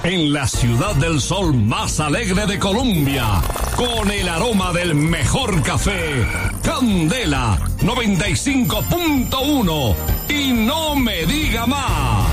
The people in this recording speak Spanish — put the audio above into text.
en la ciudad del sol más alegre de Colombia, con el aroma del mejor café, Candela 95.1. Y no me diga más.